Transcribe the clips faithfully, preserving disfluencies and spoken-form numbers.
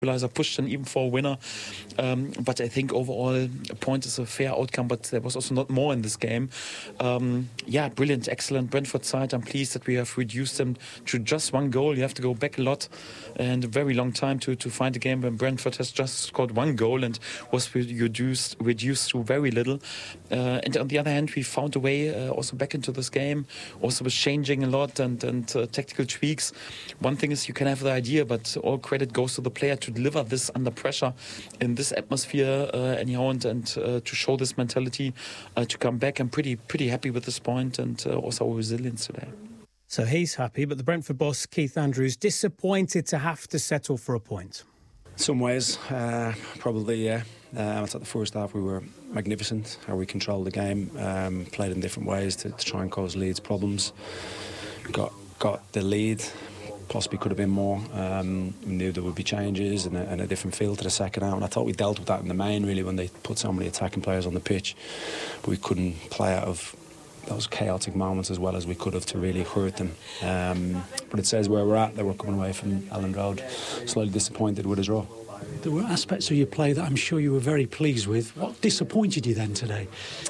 pushed an even for a winner, um, but I think overall a point is a fair outcome, but there was also not more in this game. Um, yeah, brilliant, excellent Brentford side. I'm pleased that we have reduced them to just one goal. You have to go back a lot and a very long time to, to find a game when Brentford has just scored one goal and was reduced, reduced to very little. Uh, and on the other hand, we found a way uh, also back into this game, also was changing a lot and, and uh, tactical tweaks. One thing is you can have the idea, but all credit goes to the player to deliver this under pressure in this atmosphere uh, anyhow, and, and uh, to show this mentality uh, to come back. I'm pretty pretty happy with this point and uh, also our resilience today. So he's happy, but the Brentford boss, Keith Andrews, disappointed to have to settle for a point. Some ways, uh, probably, yeah. Uh, I thought the first half we were magnificent, how we controlled the game, um, played in different ways to, to try and cause Leeds problems. Got, got the lead. Possibly could have been more. Um, we knew there would be changes and a, and a different feel to the second half, and I thought we dealt with that in the main, really, when they put so many attacking players on the pitch. But we couldn't play out of those chaotic moments as well as we could have to really hurt them. Um, but it says where we're at, that we're coming away from Elland Road slightly disappointed with a draw. There were aspects of your play that I'm sure you were very pleased with. What disappointed you then today?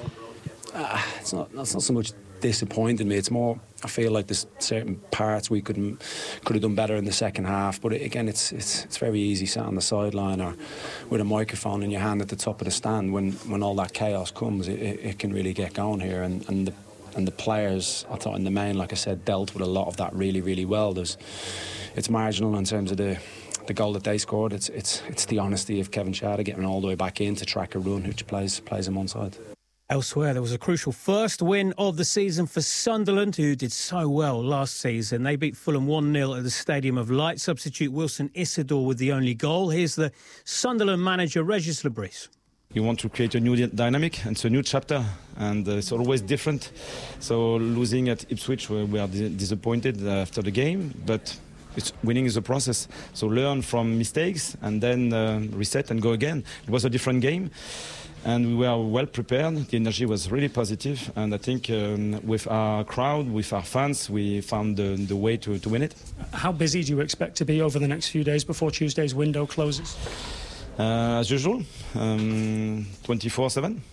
Uh, it's not, it's not so much disappointed me, it's more I feel like there's certain parts we could could have done better in the second half, but it, again it's, it's it's very easy sat on the sideline or with a microphone in your hand at the top of the stand. When when all that chaos comes, it, it, it can really get going here, and, and the and the players, I thought in the main, like I said, dealt with a lot of that really really well. There's it's marginal in terms of the the goal that they scored. It's it's it's the honesty of Kevin Shada getting all the way back in to track a run, which plays plays him onside. Elsewhere, there was a crucial first win of the season for Sunderland, who did so well last season. They beat Fulham one nil at the Stadium of Light. Substitute Wilson Isidore with the only goal. Here's the Sunderland manager, Regis Lebris. You want to create a new dynamic, and it's a new chapter, and uh, it's always different. So losing at Ipswich, we are disappointed after the game, but it's, winning is a process. So learn from mistakes and then uh, reset and go again. It was a different game. And we were well prepared. The energy was really positive, and I think um, with our crowd, with our fans, we found the, the way to, to win it. How busy do you expect to be over the next few days before Tuesday's window closes? Uh, as usual, um, twenty-four seven.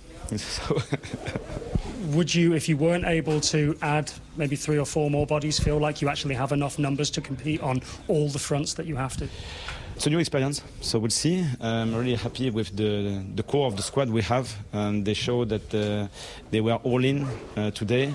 Would you, if you weren't able to add maybe three or four more bodies, feel like you actually have enough numbers to compete on all the fronts that you have to? It's a new experience, so we'll see. I'm really happy with the the core of the squad we have, and they show that uh, they were all in uh, today.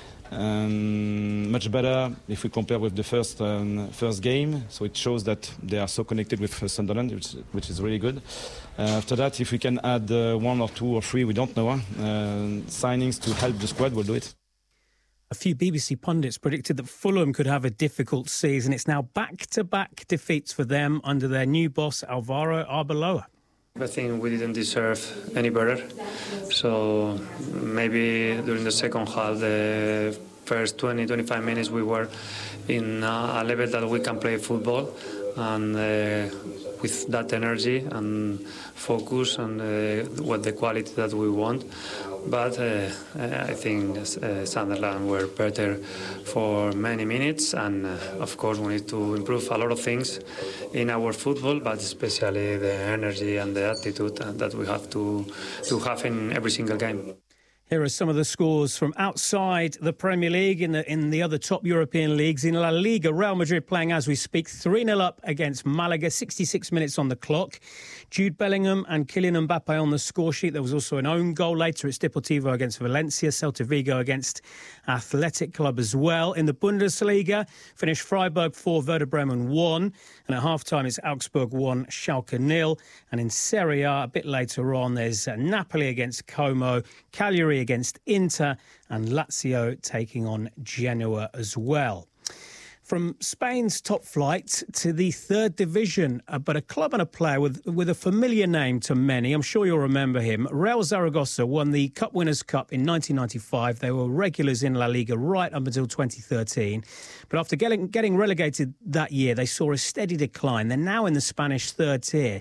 Um, much better if we compare with the first um, first game. So it shows that they are so connected with uh, Sunderland, which, which is really good. Uh, after that, if we can add uh, one or two or three, we don't know, uh, signings to help the squad, we'll do it. A few B B C pundits predicted that Fulham could have a difficult season. It's now back-to-back defeats for them under their new boss, Alvaro Arbeloa. I think we didn't deserve any better. So maybe during the second half, the first twenty, twenty-five minutes, we were in a level that we can play football. And uh, with that energy and focus and uh, what the quality that we want. But uh, I think uh, Sunderland were better for many minutes, and uh, of course we need to improve a lot of things in our football, but especially the energy and the attitude that we have to, to have in every single game. Here are some of the scores from outside the Premier League in the in the other top European leagues. In La Liga, Real Madrid playing as we speak, three nil up against Malaga, sixty-six minutes on the clock. Jude Bellingham and Kylian Mbappe on the score sheet. There was also an own goal later. It's Deportivo against Valencia, Celta Vigo against Athletic Club as well. In the Bundesliga, finished Freiburg four, Werder Bremen one. And at half-time, it's Augsburg one, Schalke nil. And in Serie A, a bit later on, there's uh, Napoli against Como, Cagliari against Inter, and Lazio taking on Genoa as well. From Spain's top flight to the third division, uh, but a club and a player with, with a familiar name to many. I'm sure you'll remember him. Real Zaragoza won the Cup Winners' Cup in nineteen ninety-five. They were regulars in La Liga right up until twenty thirteen. But after getting, getting relegated that year, they saw a steady decline. They're now in the Spanish third tier.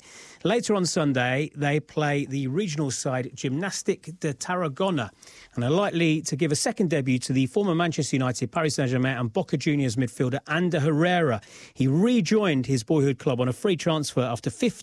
Later on Sunday, they play the regional side Gymnastic de Tarragona and are likely to give a second debut to the former Manchester United, Paris Saint-Germain and Boca Juniors midfielder Ander Herrera. He rejoined his boyhood club on a free transfer after fifteen